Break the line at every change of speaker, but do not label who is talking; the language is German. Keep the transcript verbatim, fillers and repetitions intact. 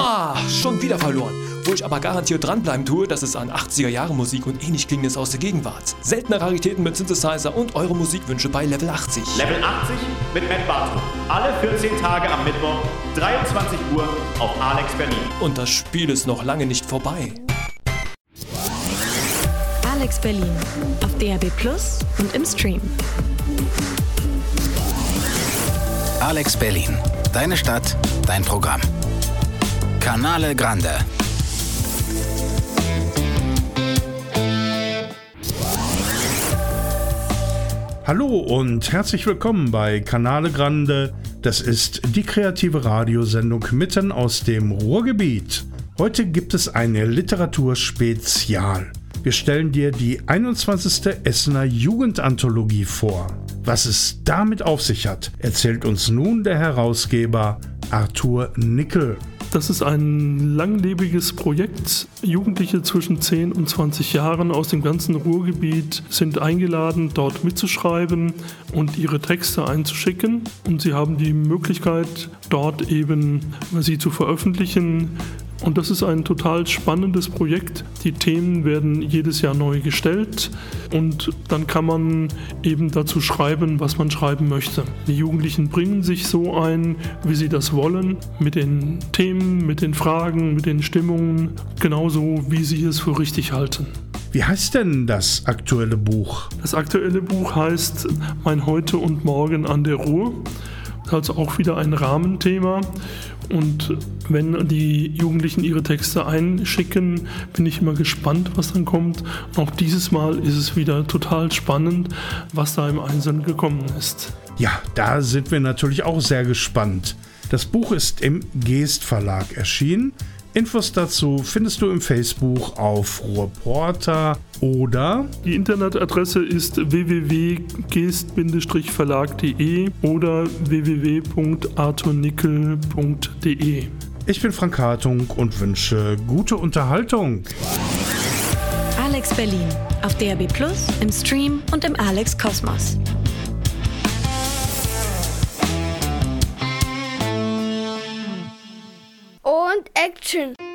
Ah, schon wieder verloren. Wo ich aber garantiert dranbleiben tue, das ist an achtziger-Jahre-Musik und ähnlich Klingendes aus der Gegenwart. Seltene Raritäten mit Synthesizer und eure Musikwünsche bei Level achtzig.
Level achtzig mit Matt Bartow. Alle vierzehn Tage am Mittwoch, dreiundzwanzig Uhr auf Alex Berlin.
Und das Spiel ist noch lange nicht vorbei.
Alex Berlin auf D A B Plus und im Stream.
Alex Berlin. Deine Stadt, dein Programm. Canale Grande.
Hallo und herzlich willkommen bei Canale Grande. Das ist die kreative Radiosendung mitten aus dem Ruhrgebiet. Heute gibt es eine Literaturspezial. Wir stellen dir die einundzwanzigste Essener Jugendanthologie vor. Was es damit auf sich hat, erzählt uns nun der Herausgeber Arthur Nickel.
Das ist ein langlebiges Projekt. Jugendliche zwischen zehn und zwanzig Jahren aus dem ganzen Ruhrgebiet sind eingeladen, dort mitzuschreiben und ihre Texte einzuschicken. Und sie haben die Möglichkeit, dort eben sie zu veröffentlichen. Und das ist ein total spannendes Projekt. Die Themen werden jedes Jahr neu gestellt und dann kann man eben dazu schreiben, was man schreiben möchte. Die Jugendlichen bringen sich so ein, wie sie das wollen, mit den Themen, mit den Fragen, mit den Stimmungen, genauso wie sie es für richtig halten.
Wie heißt denn das aktuelle Buch?
Das aktuelle Buch heißt Mein Heute und Morgen an der Ruhr. Also auch wieder ein Rahmenthema. Und wenn die Jugendlichen ihre Texte einschicken, bin ich immer gespannt, was dann kommt. Auch dieses Mal ist es wieder total spannend, was da im Einzelnen gekommen ist.
Ja, da sind wir natürlich auch sehr gespannt. Das Buch ist im Geest Verlag erschienen. Infos dazu findest du im Facebook auf Ruhrporter oder
die Internetadresse ist w w w punkt geest verlag punkt d e oder w w w punkt arthur nickel punkt d e.
Ich bin Frank Hartung und wünsche gute Unterhaltung.
Alex Berlin auf D A B Plus, im Stream und im Alex Kosmos.
Und Action!